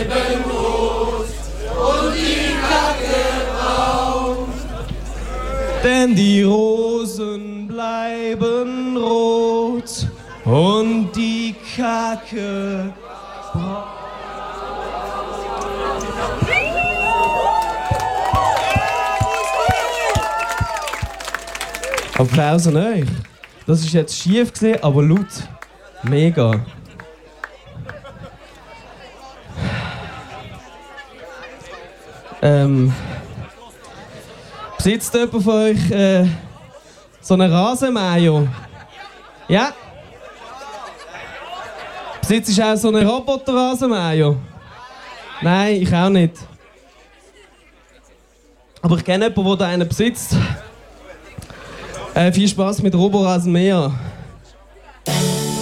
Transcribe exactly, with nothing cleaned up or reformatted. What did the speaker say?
bleiben rot und die Kacke braun. Denn die Rosen bleiben rot und die Kacke braun. Applaus an euch. Das ist jetzt schief gesehen, aber laut. Mega. Ähm, besitzt jemand von euch äh, so einen Rasenmäher? Ja? Besitzt du auch so einen Roboter-Rasenmäher? Nein, ich auch nicht. Aber ich kenne jemanden, der einen besitzt. Äh, viel Spaß mit Roborasenmäher.